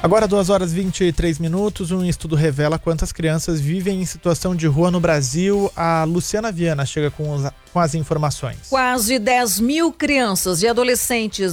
Agora 2h23, um estudo revela quantas crianças vivem em situação de rua no Brasil. A Luciana Viana chega com as informações. Quase 10 mil crianças e adolescentes